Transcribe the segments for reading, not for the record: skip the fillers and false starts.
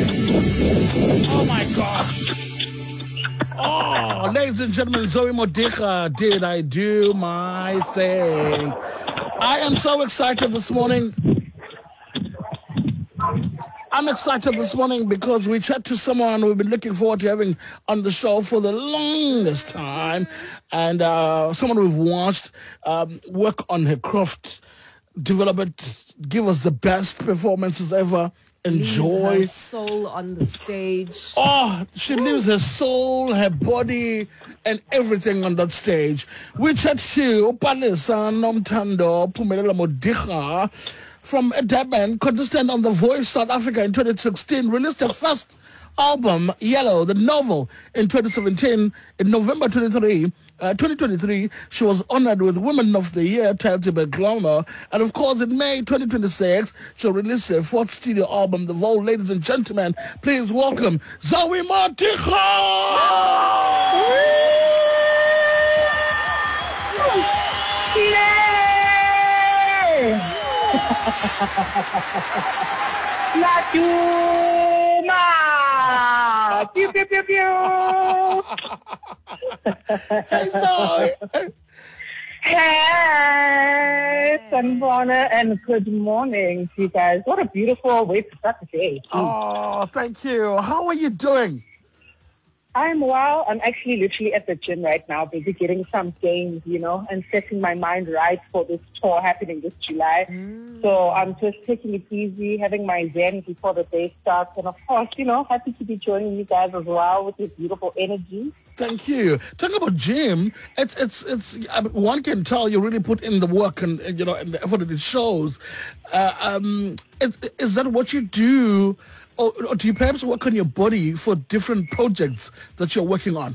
Oh my gosh. Oh, ladies and gentlemen, Zoe Modiga, did I do my thing? I am so excited this morning. I'm excited this morning because we chat to someone we've been looking forward to having on the show for the longest time, and someone we've watched work on her craft, develop it, give us the best performances ever. Enjoy her soul on the stage. Oh, she leaves her soul, her body, and everything on that stage. We chat to Palesa Nomtando Phumelela Modiga from Durban, contestant on The Voice South Africa in 2016, released her first album, Yellow, the novel, in 2017. In November 2023, she was honored with Women of the Year title by Glamour. And of course, in May 2026, she'll release her fourth studio album, The Vow. Ladies and gentlemen, please welcome Zoe Modiga! Pew, pew, pew, pew. Hey, Zoe. Hey, Sanbona, and good morning to you guys. What a beautiful way to start the day. Oh, thank you. How are you doing? I'm well. I'm actually literally at the gym right now, busy getting some gains, and setting my mind right for this tour happening this July. So I'm just taking it easy, having my zen before the day starts. And of course, happy to be joining you guys as well with this beautiful energy. Thank you. Talking about gym, it's one can tell you really put in the work and and the effort that it shows. Is that what you do? Or do you perhaps work on your body for different projects that you're working on?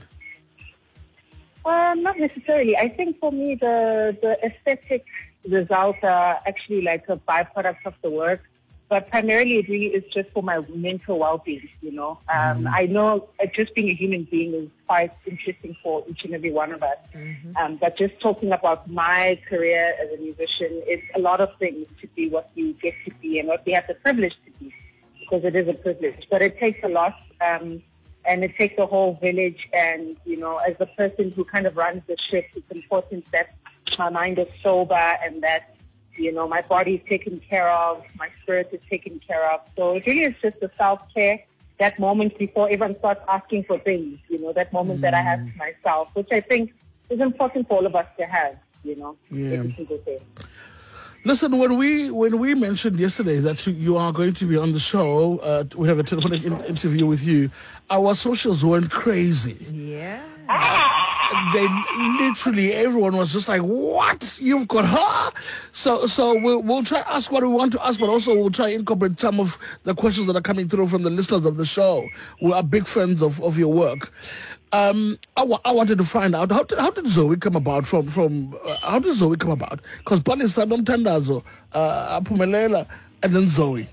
Not necessarily. I think for me, the aesthetic results are actually like a byproduct of the work. But primarily, it really is just for my mental well-being, I know just being a human being is quite interesting for each and every one of us. But just talking about my career as a musician, it's a lot of things to be what you get to be and what we have the privilege to be. Because it is a privilege, but it takes a lot, and it takes a whole village. And as the person who kind of runs the ship, it's important that my mind is sober and that my body is taken care of, my spirit is taken care of. So it really is just the self-care, that moment before everyone starts asking for things. That moment that I have to myself, which I think is important for all of us to have. Every single day. Listen, when we mentioned yesterday that you are going to be on the show, we have a telephonic interview with you, our socials went crazy. Yeah. They literally, everyone was just like, what? You've got her? So we'll try to ask what we want to ask, but also we'll try to incorporate some of the questions that are coming through from the listeners of the show. We are big fans of your work. I wanted to find out how did Zoe come about how did Zoe come about? Because Palesa Nomthandazo, Phumelela, and then Zoe.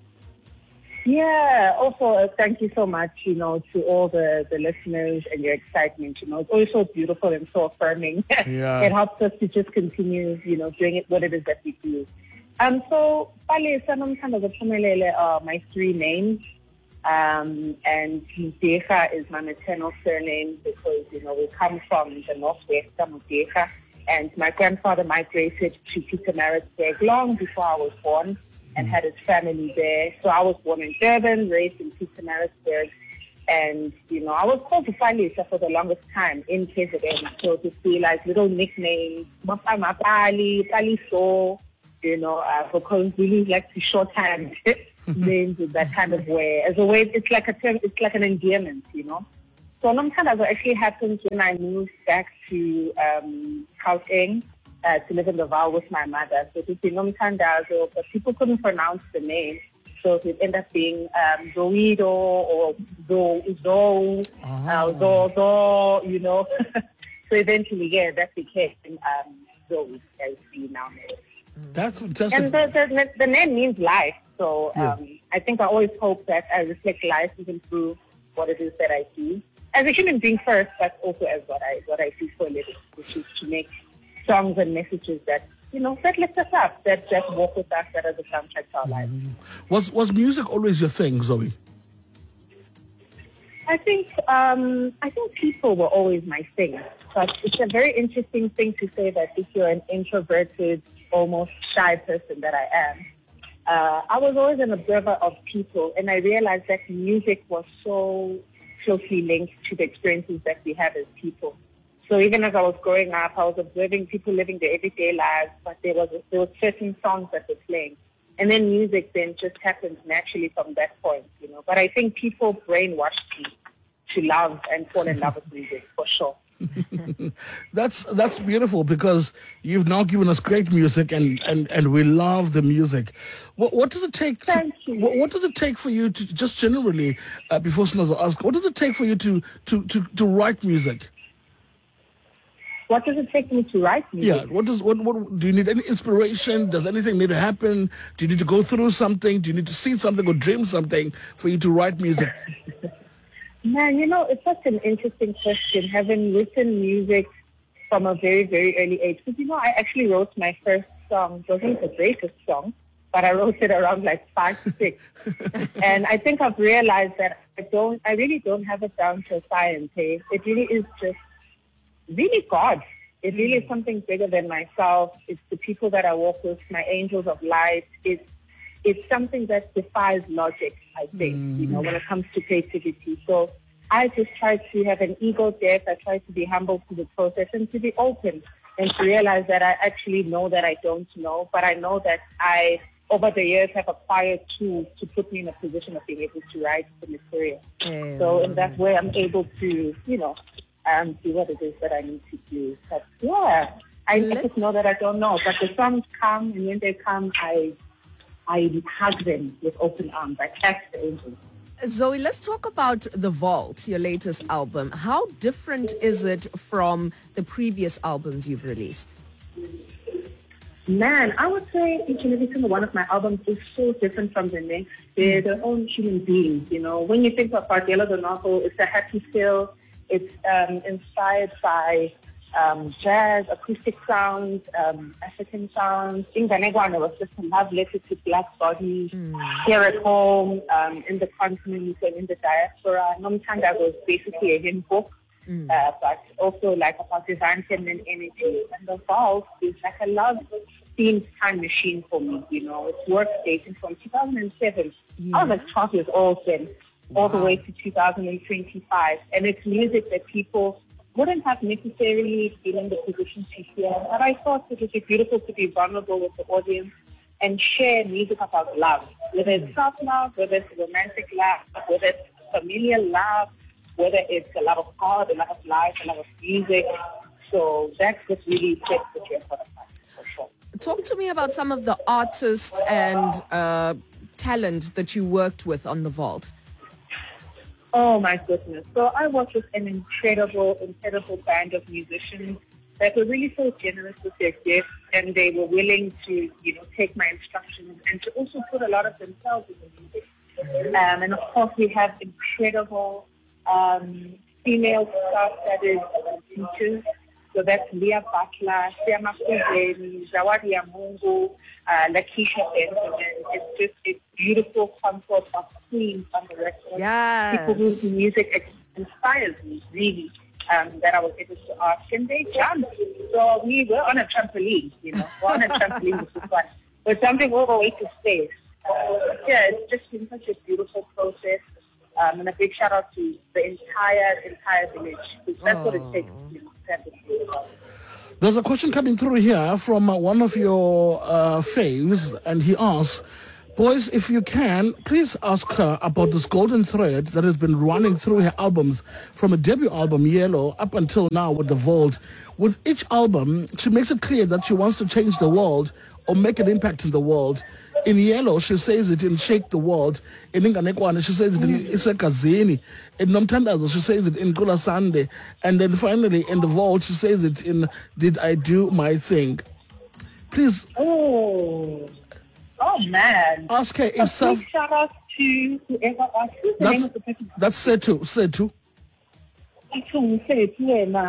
Yeah. Also, thank you so much, to all the listeners and your excitement. It's always so beautiful and so affirming. Yeah. It helps us to just continue, doing it what it is that we do. So Palesa Nomthandazo Phumelela are my three names. And Modiga is my maternal surname because, we come from the northwest of Modiga. And my grandfather migrated to Pietermaritzburg long before I was born and had his family there. So I was born in Durban, raised in Pietermaritzburg. And, I was called Palesa for the longest time in KZN. So to see like little nicknames, Mapali, Paliso, because really like to shorthand names in that kind of way. As a way, it's like a term, it's like an endearment, So Nomthandazo actually happened when I moved back to Gauteng to live in the Vaal with my mother. So it would be Nomthandazo, but people couldn't pronounce the name. So it would end up being Zoido or Zo, So eventually, that became Zoe, as we now know. That's fantastic. And the name means life. So I think I always hope that I reflect life even through what it is that I do. As a human being first, but also as what I do for a living, which is to make songs and messages that, that lift us up, that walk with us, that are the soundtrack to our lives. Was music always your thing, Zoe? I think people were always my thing, but it's a very interesting thing to say that if you're an introverted, almost shy person that I am, I was always an observer of people, and I realized that music was so closely linked to the experiences that we have as people. So even as I was growing up, I was observing people living their everyday lives, but there were certain songs that were playing. And then music then just happened naturally from that point, you know. But I think people brainwashed me to love and fall in love with music, for sure. That's beautiful, because you've now given us great music, and we love the music. What does it take? Thank you. What does it take for you to just generally, before Snazo ask, what does it take for you to write music? What does it take me to write music? Yeah. What do you need? Any inspiration? Does anything need to happen? Do you need to go through something? Do you need to see something or dream something for you to write music? Man, you know, it's such an interesting question, having written music from a very, very early age. Because, you know, I actually wrote my first song. It wasn't the greatest song, but I wrote it around like 5, 6. And I think I've realized that I really don't have it down to a science. Hey? It really is just really God. It really is something bigger than myself. It's the people that I walk with, my angels of light. It's something that defies logic, I think, you know, when it comes to creativity. So I just try to have an ego death. I try to be humble to the process and to be open and to realize that I actually know that I don't know, but I know that I, over the years, have acquired tools to put me in a position of being able to write the material. So in that way, I'm able to, you know, do what it is that I need to do. But yeah, I just know that I don't know. But the songs come, and when they come, I hug them with open arms. I catch the angels. Zoe, let's talk about The Vault, your latest album. How different is it from the previous albums you've released? Man, I would say each and every single one of my albums is so different from the next. They're their own human beings, you know. When you think of Bardella Donato, it's a happy feel. It's inspired by jazz, acoustic sounds, African sounds. Inganegwana was just a love letter to Black bodies here at home, in the continent and in the diaspora. Nomtanda was basically a hymn book, but also like about divine feminine energy. And The Vault is like a love-themed time machine for me, you know. It's work dating from 2007. I was like 12 years old then, all the way to 2025. And it's music that people wouldn't have necessarily been in the position to hear. But I thought it would be beautiful to be vulnerable with the audience and share music about love, whether it's self-love, whether it's romantic love, whether it's familial love, whether it's the love of God, the love of life, the love of music. So that's what really sets the trend for the past, for sure. Talk to me about some of the artists and talent that you worked with on The Vault. Oh my goodness. So I worked with an incredible band of musicians that were really so generous with their gifts, and they were willing to, you know, take my instructions and to also put a lot of themselves in the music. And of course we have incredible female staff that is teachers. So that's Leah Butler, Siama Kuzeni, Zawadi Yamungu, Lakeisha Benjamin. It's just a beautiful consort of queens on the record. Yes. People whose music inspires me, really, that I was able to ask. And they jumped. So we were on a trampoline, you know. We're on a trampoline, which is fun. We're jumping all the way to space. Yeah, it's just been such a beautiful process. And a big shout out to the entire village. That's what it takes, you know. There's a question coming through here from one of your faves, and he asks, boys, if you can, please ask her about this golden thread that has been running through her albums from a debut album, Yellow, up until now with The Vault. With each album, she makes it clear that she wants to change the world or make an impact in the world. In Yellow, she says it in Shake the World. In Inganekwane, she says it in Isekazini. In Nomtandazo, she says it in Kula Sande. And then finally, in The Vault, she says it in Did I Do My Thing. Please. Oh man. Ask her if big shout out to whoever asked. Who's the name of the person? That's Setu. Uthi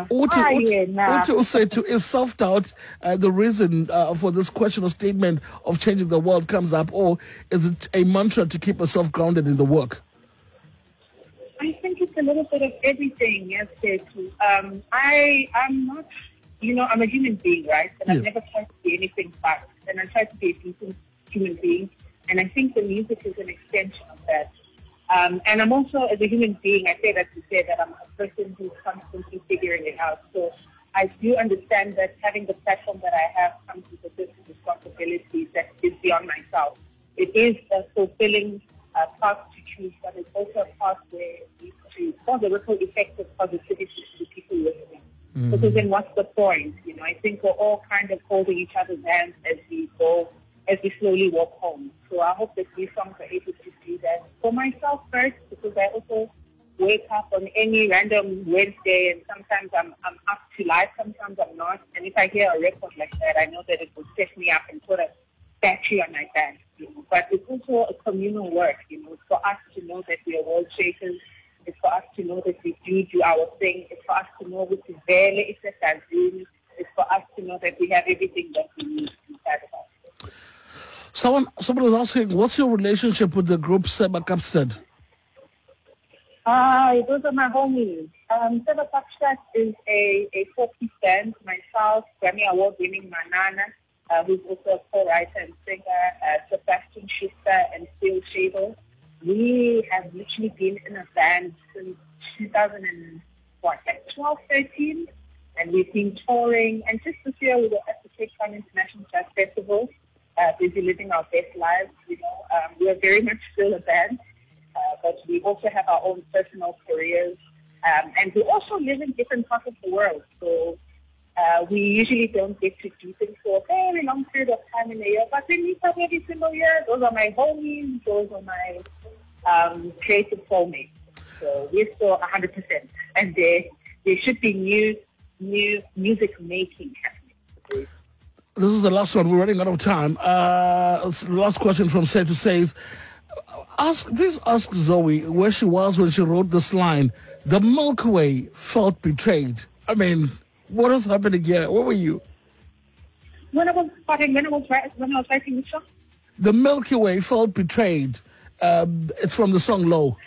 Setu, is self-doubt the reason for this question or statement of changing the world comes up, or is it a mantra to keep herself grounded in the work? I think it's a little bit of everything, yes, too. I'm not, I'm a human being, right? And I've never tried to be anything but. And I try to be a decent human being. And I think the music is an extension of that. And I'm also, as a human being, I say that to say that I'm a person who's constantly figuring it out. So I do understand that having the platform that I have comes with a certain responsibility that is beyond myself. It is a fulfilling path to choose, but it's also a path where it needs to cause a ripple effect of positivity to the people listening. Because then what's the point? I think we're all kind of holding each other's hands as we slowly walk home. So I hope that these songs are able to do that for myself first, because I also wake up on any random Wednesday and sometimes I'm up to life, sometimes I'm not. And if I hear a record like that, I know that it will set me up and put a battery on my back. But it's also a communal work. It's for us to know that we are world shakers. It's for us to know that we do our thing. It's for us to know which is very it's for us to know that we have everything that we need inside of us. Someone was asking, what's your relationship with the group Seba Kapstad? Those are my homies. Seba Kapstad is a folk-y band. Myself, Grammy Award-winning Manana, who's also a co-writer and singer, Sebastian Schuster and Phil Shable. We have literally been in a band since 2012, 13, and we've been touring. And just this year, we were at the Cape Town International Jazz Festival, busy living our best lives. We are very much still a band, but we also have our own personal careers, and we also live in different parts of the world. So we usually don't get to do things for a very long period of time in a year, but we meet up every single year. Those are my homies. Those are my creative soulmates. So we're still 100%. And there should be new music making happening. This is the last one. We're running out of time. Last question from Setu says, please ask Zoe where she was when she wrote this line. The Milky Way felt betrayed. I mean, what was happening here? Where were you? When I was writing the song? The Milky Way felt betrayed. It's from the song Low.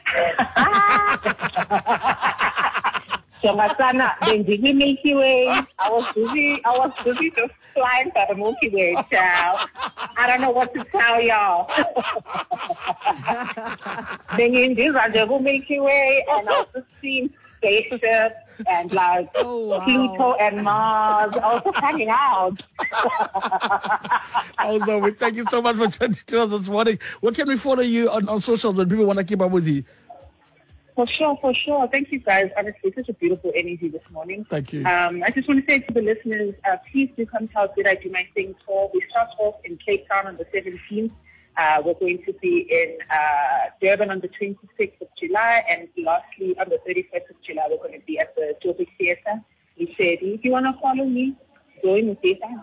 So my son, then did we Milky Way? I was busy just flying by the Milky Way, child. I don't know what to tell y'all. Then in this are the Milky Way, and I was just seeing spaceships and like Pluto and Mars. I was just hanging out. Also, thank you so much for chatting to us this morning. Where can we follow you on socials when people want to keep up with you? For sure. Thank you, guys. Honestly, such a beautiful energy this morning. Thank you. I just want to say to the listeners, please do come to our Did I Do My Thing tour. We start off in Cape Town on the 17th. We're going to be in Durban on the 26th of July. And lastly, on the 31st of July, we're going to be at the Joburg Theatre. If you want to follow me, Zoe Modikga,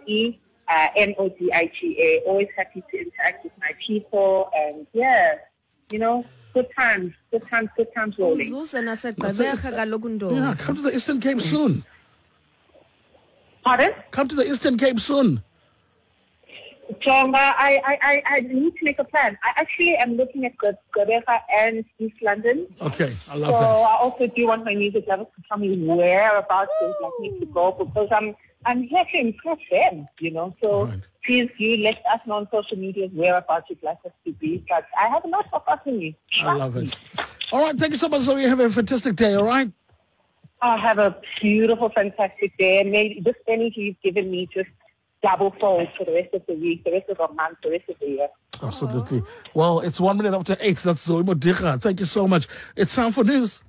ZOE, Always happy to interact with my people. And good times rolling. Yeah, come to the Eastern Cape soon. Pardon? Come to the Eastern Cape soon. Jonga, I need to make a plan. I actually am looking at Gqeberha and East London. Okay, I love so that. I also do want my music lovers to tell me whereabouts they'd like me to go, because I'm here to impress them, So right. Please do let us know on social media whereabouts you'd like us to be. But I have a lot forgotten you. I love it. All right, thank you so much, Zoe. Have a fantastic day, all right? I'll have a beautiful, fantastic day. And maybe this energy you've given me just double fold for the rest of the week, the rest of the month, the rest of the year. Absolutely. Well, it's 1 minute after 8. That's Zoe Modikga. Thank you so much. It's time for news.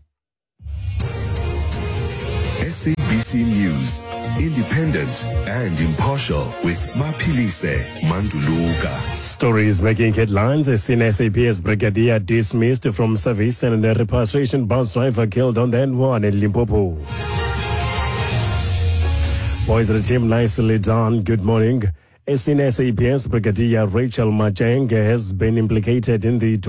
SABC News, independent and impartial with Maphilise Manduluka. Stories making headlines. A senior SAPS brigadier dismissed from service and a repatriation bus driver killed on the N1 in Limpopo. Boys and the team nicely done. Good morning. A senior SAPS Brigadier Rachel Majang has been implicated in the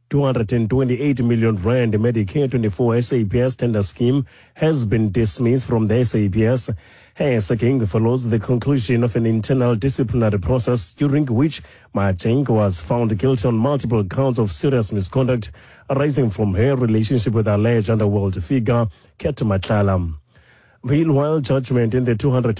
228 million rand Medicare 24 SAPS tender scheme has been dismissed from the SAPS. Her sacking follows the conclusion of an internal disciplinary process during which Majang was found guilty on multiple counts of serious misconduct arising from her relationship with alleged underworld figure Ket Matlala. Meanwhile, judgment in the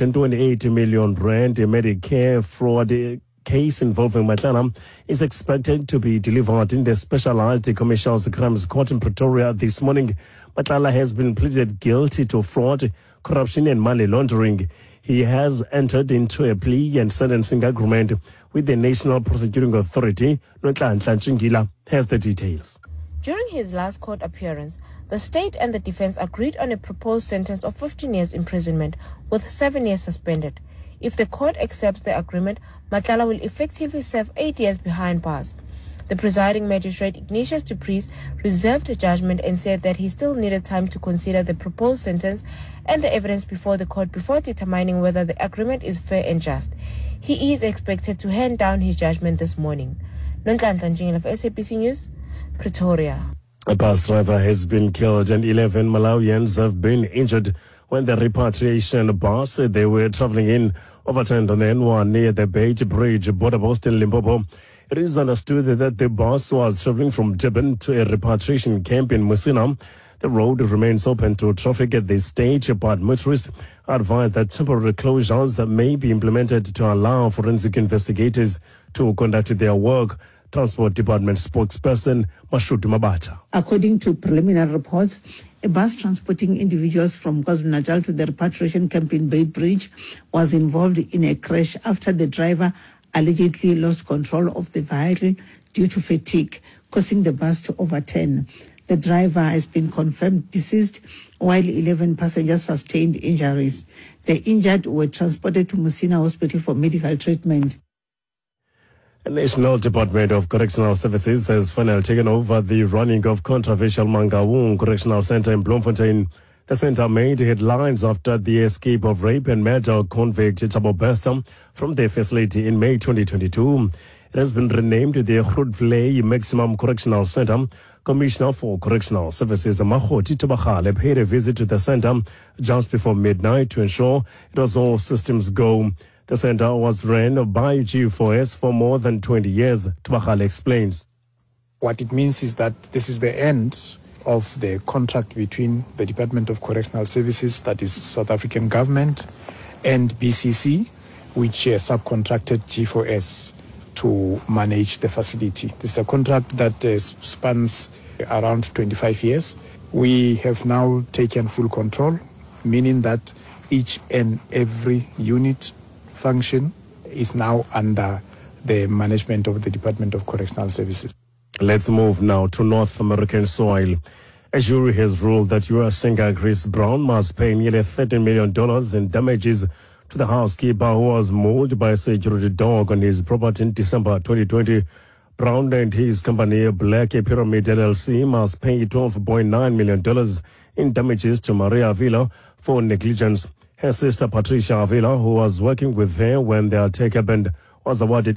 228 million rand Medicare fraud case involving Matlala is expected to be delivered in the Specialized Commercial Crimes Court in Pretoria this morning. Matlala has been pleaded guilty to fraud, corruption and money laundering. He has entered into a plea and sentencing agreement with the National Prosecuting Authority. Nonhlanhla Ntshingila has the details. During his last court appearance, the state and the defense agreed on a proposed sentence of 15 years imprisonment with 7 years suspended. If the court accepts the agreement, Matlala will effectively serve 8 years behind bars. The presiding magistrate, Ignatius du Preez, reserved judgment and said that he still needed time to consider the proposed sentence and the evidence before the court before determining whether the agreement is fair and just. He is expected to hand down his judgment this morning. Nonhlanhla Ntshingila of SABC News, Pretoria. A bus driver has been killed and 11 Malawians have been injured when the repatriation bus they were traveling in overturned on the N1 near the Beige Bridge border post in Limpopo. It is understood that the bus was traveling from Durban to a repatriation camp in Musina. The road remains open to traffic at this stage, but motorists are advised that temporary closures may be implemented to allow forensic investigators to conduct their work. Transport Department spokesperson Mashudu Mabata. According to preliminary reports, a bus transporting individuals from KwaZulu-Natal to the repatriation camp in Bay Bridge was involved in a crash after the driver allegedly lost control of the vehicle due to fatigue, causing the bus to overturn. The driver has been confirmed deceased, while 11 passengers sustained injuries. The injured were transported to Musina Hospital for medical treatment. The National Department of Correctional Services has finally taken over the running of controversial Mangaung Correctional Center in Bloemfontein. The center made headlines after the escape of rape and murder convict Thabo Bester from the facility in May 2022. It has been renamed the Grootvlei Maximum Correctional Center. Commissioner for Correctional Services Mahoti Tobachale paid a visit to the center just before midnight to ensure it was all systems go. The center was run by G4S for more than 20 years, Tobachale explains. What it means is that this is the end of the contract between the Department of Correctional Services, that is South African government, and BCC, which subcontracted G4S to manage the facility. This is a contract that spans around 25 years. We have now taken full control, meaning that each and every unit function is now under the management of the Department of Correctional Services. Let's move now to North American soil. A jury has ruled that U.S. singer Chris Brown must pay nearly $13 million in damages to the housekeeper who was mauled by a security dog on his property in December 2020. Brown and his company, Black Pyramid LLC, must pay $12.9 million in damages to Maria Avila for negligence. Her sister Patricia Avila, who was working with her when the attack happened, was awarded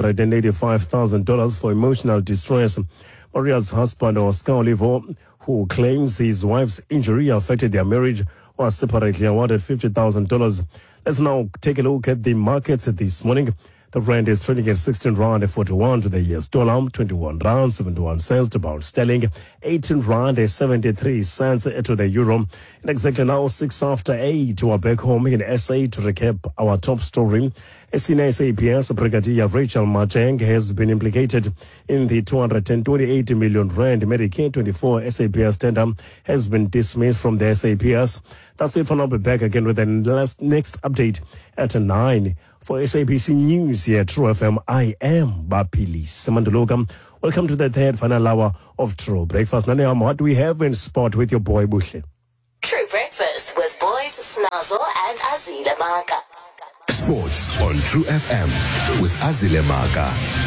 $885,000 for emotional distress. Maria's husband, Oscar Olivo, who claims his wife's injury affected their marriage, was separately awarded $50,000. Let's now take a look at the markets this morning. The rand is trading at 16 rand 41 to the US dollar, 21 rand 71 cents to pound sterling, 18 rand 73 cents to the euro. And exactly now 6 after 8, we're back home in SA to recap our top story. A senior SAPS Brigadier Rachel Majang has been implicated in the 228 million rand Medicare 24 SAPS tender has been dismissed from the SAPS. That's it for now. I'll be back again with the next update at 9. For SABC News here at True FM, I am Bapilise Manduluka. Welcome to the third final hour of True Breakfast. Nane, what do we have in sport with your boy Bushle? True Breakfast with boys Snazo and Azile Maka. Sports on True FM with Azile Maka.